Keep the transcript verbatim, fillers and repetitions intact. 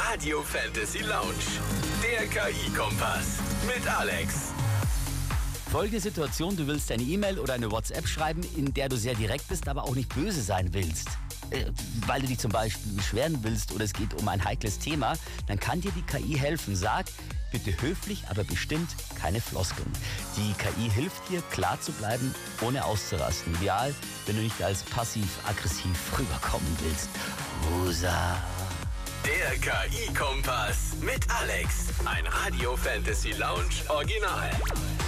Radio Fantasy Lounge. Der K I-Kompass mit Alex. Folgende Situation: Du willst eine E-Mail oder eine WhatsApp schreiben, in der du sehr direkt bist, aber auch nicht böse sein willst. Äh, weil du dich zum Beispiel beschweren willst oder es geht um ein heikles Thema, dann kann dir die K I helfen. Sag bitte höflich, aber bestimmt keine Floskeln. Die K I hilft dir, klar zu bleiben, ohne auszurasten. Ideal, wenn du nicht als passiv-aggressiv rüberkommen willst. Rosa. Der K I-Kompass mit Alex. Ein Radio Fantasy Lounge Original.